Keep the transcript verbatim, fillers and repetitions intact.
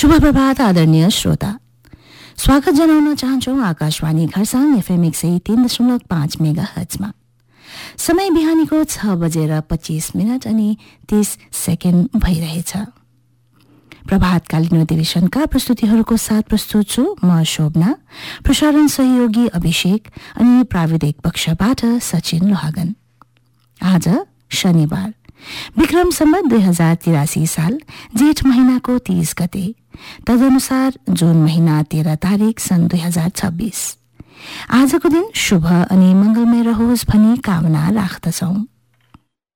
शुभ प्रभात आदरणीय श्रोता, स्वागत जनाउन चाहन्छौँ आकाशवाणी खरसाङ एफएम एक सय तीन दशमलव पाँच मेगा हर्जमा। समय बिहानीको छ बजेर पच्चीस मिनट अनि तीस सेकेन्ड भइरहेछ। प्रभातकालीन अधिवेशनका प्रस्तुतिहरूको साथ प्रस्तुत छु म शोभना, प्रसारण सहयोगी अभिषेक अनि प्राविधिक पक्षबाट सचिन लोहागन। आज शनिबार विक्रम सम्वत दुई हजार तिरासी साल जेठ महीनाको तीस गते, तदनुसार जुन महीना तेह्र तारिक सन् दुई हजार छब्बीस। आजको दिन शुभ अनि मंगलमय रहोस् भनी कामना राख्दछौं।